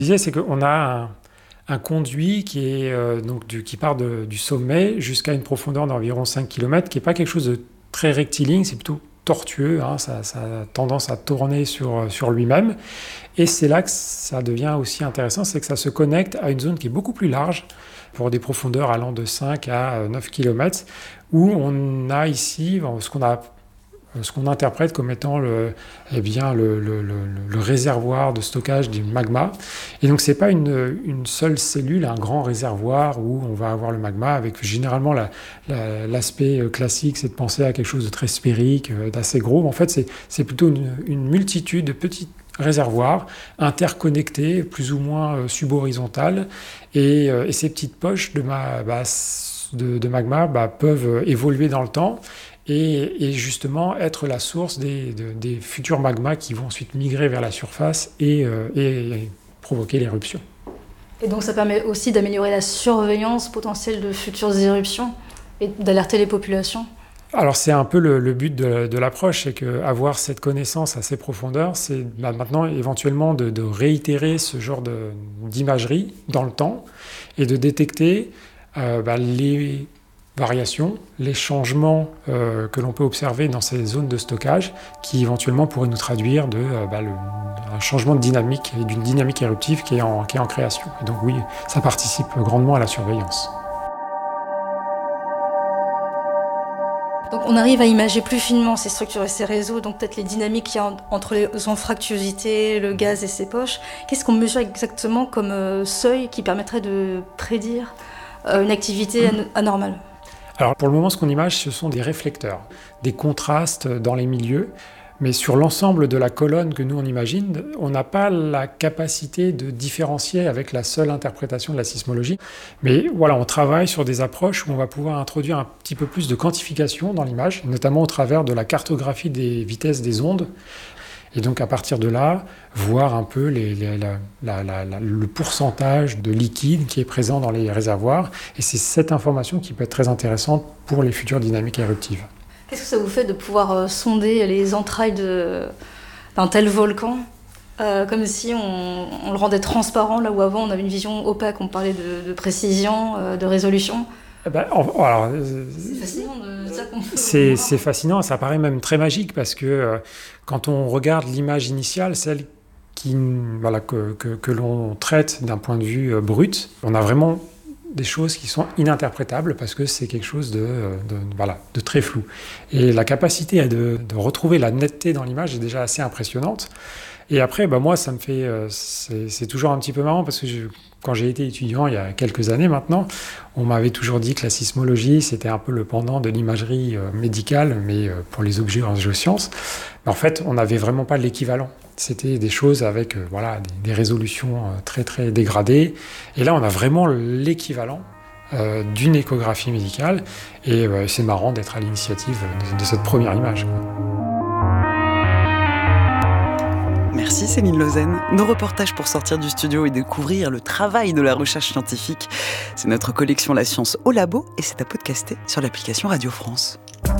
disais, c'est qu'on a un conduit qui part du sommet jusqu'à une profondeur d'environ 5 km, qui n'est pas quelque chose de très rectiligne, c'est plutôt tortueux, hein, ça a tendance à tourner sur lui-même. Et c'est là que ça devient aussi intéressant, c'est que ça se connecte à une zone qui est beaucoup plus large, pour des profondeurs allant de 5 à 9 km, où on a ici ce qu'on interprète comme étant le réservoir de stockage du magma. Et donc, ce n'est pas une seule cellule, un grand réservoir où on va avoir le magma, avec généralement l'aspect classique, c'est de penser à quelque chose de très sphérique, d'assez gros. En fait, c'est plutôt une multitude de petits réservoirs interconnectés, plus ou moins subhorizontales. Et ces petites poches de magma peuvent évoluer dans le temps et justement être la source des futurs magmas qui vont ensuite migrer vers la surface et provoquer l'éruption. Et donc ça permet aussi d'améliorer la surveillance potentielle de futures éruptions et d'alerter les populations. Alors c'est un peu le but de l'approche, c'est qu'avoir cette connaissance à ces profondeurs, c'est maintenant éventuellement de réitérer ce genre d'imagerie dans le temps et de détecter les variations, les changements que l'on peut observer dans ces zones de stockage qui éventuellement pourraient nous traduire un changement de dynamique et d'une dynamique éruptive qui est en création. Et donc oui, ça participe grandement à la surveillance. Donc on arrive à imager plus finement ces structures et ces réseaux, donc peut-être les dynamiques qu'il y a entre les anfractuosités, le gaz et ses poches. Qu'est-ce qu'on mesure exactement comme seuil qui permettrait de prédire une activité anormale ? Alors pour le moment, ce qu'on image, ce sont des réflecteurs, des contrastes dans les milieux. Mais sur l'ensemble de la colonne que nous on imagine, on n'a pas la capacité de différencier avec la seule interprétation de la sismologie. Mais voilà, on travaille sur des approches où on va pouvoir introduire un petit peu plus de quantification dans l'image, notamment au travers de la cartographie des vitesses des ondes. Et donc à partir de là, voir un peu le pourcentage de liquide qui est présent dans les réservoirs. Et c'est cette information qui peut être très intéressante pour les futures dynamiques éruptives. Qu'est-ce que ça vous fait de pouvoir sonder les entrailles d'un tel volcan, comme si on le rendait transparent, là où avant on avait une vision opaque, on parlait de précision, de résolution? C'est fascinant de ça qu'on peut c'est fascinant, ça paraît même très magique parce que quand on regarde l'image initiale, celle que l'on traite d'un point de vue brut, on a vraiment des choses qui sont ininterprétables parce que c'est quelque chose de très flou. Et la capacité de retrouver la netteté dans l'image est déjà assez impressionnante. Et après, moi, ça me fait... c'est toujours un petit peu marrant parce que quand j'ai été étudiant il y a quelques années maintenant, on m'avait toujours dit que la sismologie, c'était un peu le pendant de l'imagerie médicale, mais pour les objets en géosciences. Mais en fait, on n'avait vraiment pas l'équivalent. C'était des choses avec des résolutions très très dégradées. Et là, on a vraiment l'équivalent d'une échographie médicale. Et c'est marrant d'être à l'initiative de cette première image. Merci Céline Lauzen. Nos reportages pour sortir du studio et découvrir le travail de la recherche scientifique. C'est notre collection La Science au Labo et c'est à podcaster sur l'application Radio France.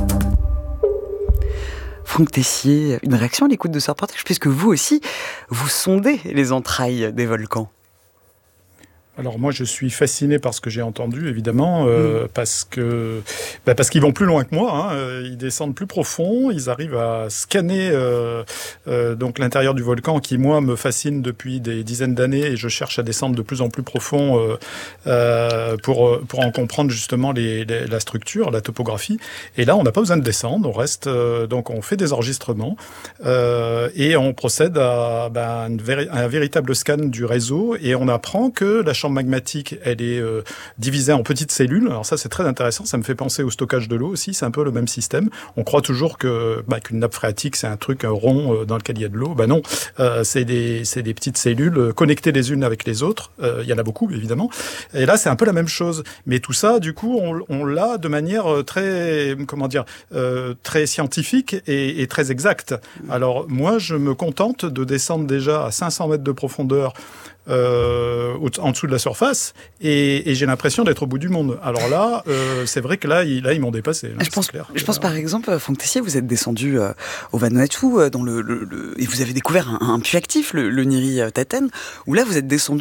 Franck Tessier, une réaction à l'écoute de ce reportage, puisque vous aussi, vous sondez les entrailles des volcans. Alors moi, je suis fasciné par ce que j'ai entendu, évidemment, parce qu'ils vont plus loin que moi. Ils descendent plus profond, ils arrivent à scanner donc l'intérieur du volcan, qui moi me fascine depuis des dizaines d'années, et je cherche à descendre de plus en plus profond pour en comprendre justement la structure, la topographie. Et là, on n'a pas besoin de descendre, on reste donc on fait des enregistrements et on procède à un véritable scan du réseau, et on apprend que la chambre magmatique, elle est divisée en petites cellules. Alors ça, c'est très intéressant. Ça me fait penser au stockage de l'eau aussi. C'est un peu le même système. On croit toujours qu'une nappe phréatique, c'est un truc rond dans lequel il y a de l'eau. Non, c'est des petites cellules connectées les unes avec les autres. Il y en a beaucoup, évidemment. Et là, c'est un peu la même chose. Mais tout ça, du coup, on l'a de manière très, très scientifique et très exacte. Alors, moi, je me contente de descendre déjà à 500 mètres de profondeur en dessous de la surface, et j'ai l'impression d'être au bout du monde. Alors là, c'est vrai que là ils m'ont dépassé. Là, je pense par exemple, Franck Tessier, vous êtes descendu au Vanuatu et vous avez découvert un puits actif, le Ngiri Taten, où là vous êtes descendu